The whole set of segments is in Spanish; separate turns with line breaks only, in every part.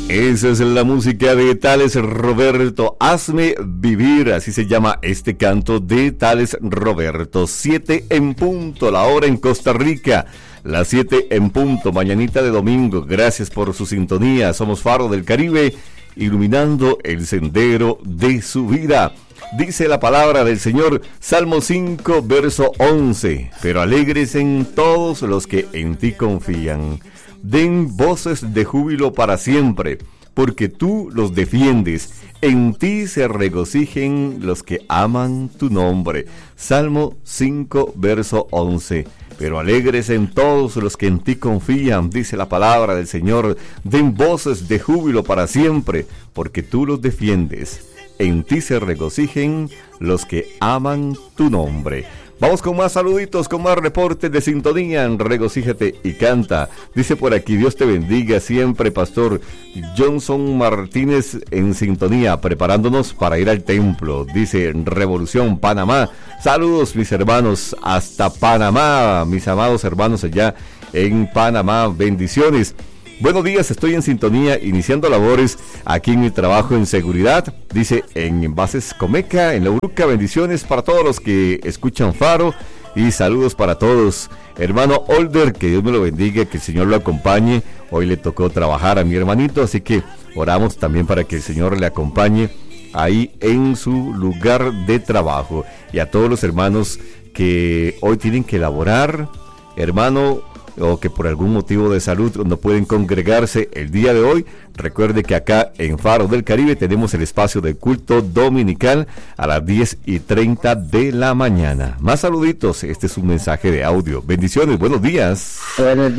Esa es la música de Tales Roberto, Hazme Vivir, así se llama este canto de Tales Roberto. 7 en punto, la hora en Costa Rica, las 7 en punto, mañanita de domingo. Gracias por su sintonía, somos Faro del Caribe, iluminando el sendero de su vida. Dice la palabra del Señor, Salmo 5, verso 11, pero alegres en todos los que en ti confían. Den voces de júbilo para siempre, porque tú los defiendes. En ti se regocijen los que aman tu nombre. Salmo 5, verso 11. Pero alegres en todos los que en ti confían, dice la palabra del Señor. Den voces de júbilo para siempre, porque tú los defiendes. En ti se regocijen los que aman tu nombre. Vamos con más saluditos, con más reportes de sintonía en Regocíjate y Canta. Dice por aquí, Dios te bendiga siempre, Pastor Johnson Martínez en sintonía, preparándonos para ir al templo. Dice Revolución, Panamá. Saludos, mis hermanos, hasta Panamá, mis amados hermanos allá en Panamá. Bendiciones. Buenos días, estoy en sintonía, iniciando labores aquí en mi trabajo en seguridad, dice en Envases Comeca, en La Uruca. Bendiciones para todos los que escuchan Faro y saludos para todos. Hermano Older, que Dios me lo bendiga, que el Señor lo acompañe. Hoy le tocó trabajar a mi hermanito, así que oramos también para que el Señor le acompañe ahí en su lugar de trabajo. Y a todos los hermanos que hoy tienen que laborar, hermano, o que por algún motivo de salud no pueden congregarse el día de hoy, recuerde que acá en Faro del Caribe tenemos el espacio del culto dominical a las 10:30 de la mañana. Más saluditos, este es un mensaje de audio. Bendiciones, buenos días.
Buenos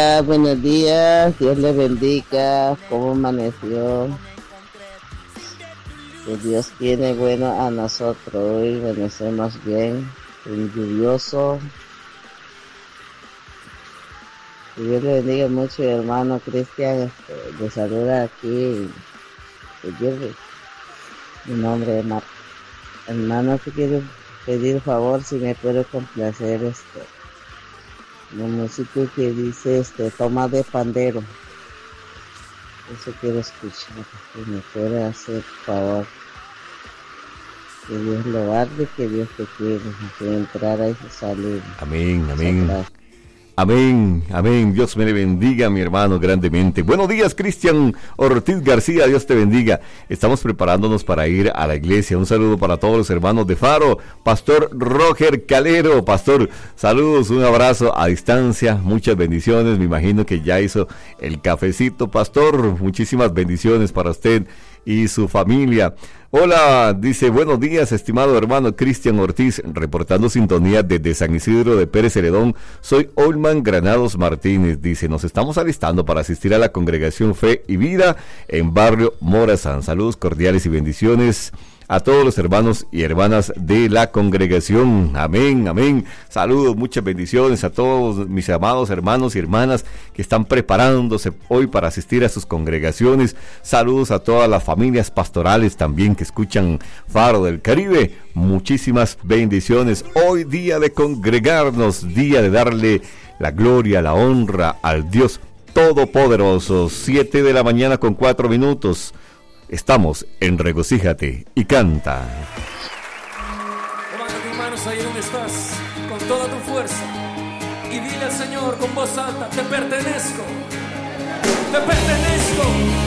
días, Dios le bendiga. ¿Cómo amaneció? Que Dios tiene bueno a nosotros. Hoy amanecemos bien, un lluvioso. Que Dios le bendiga mucho, hermano Cristian. Le saluda aquí. Mi nombre es Marco. Hermano, te quiero pedir favor si me puede complacer la música que dice toma de pandero. Eso quiero escuchar. Si me puede hacer favor. Que Dios lo guarde, que Dios te quiere. Que entrara y salir.
Amén, amén. Amén, amén, Dios me le bendiga, mi hermano, grandemente. Buenos días, Cristian Ortiz García, Dios te bendiga. Estamos preparándonos para ir a la iglesia. Un saludo para todos los hermanos de Faro. Pastor Roger Calero, pastor, saludos, un abrazo a distancia, muchas bendiciones. Me imagino que ya hizo el cafecito, pastor. Muchísimas bendiciones para usted y su familia. Hola, dice, buenos días, estimado hermano Cristian Ortiz, reportando sintonía desde San Isidro de Pérez Celedón. Soy Olman Granados Martínez, dice, nos estamos alistando para asistir a la congregación Fe y Vida en barrio Morazán. Saludos cordiales y bendiciones a todos los hermanos y hermanas de la congregación. Amén, amén. Saludos, muchas bendiciones a todos mis amados hermanos y hermanas que están preparándose hoy para asistir a sus congregaciones. Saludos a todas las familias pastorales también que escuchan Faro del Caribe. Muchísimas bendiciones. Hoy día de congregarnos, día de darle la gloria, la honra al Dios Todopoderoso. 7 de la mañana con 4 minutos. Estamos en Regocíjate y Canta.
Levanta tus manos ahí donde estás, con toda tu fuerza, y dile al Señor con voz alta: te pertenezco, te pertenezco.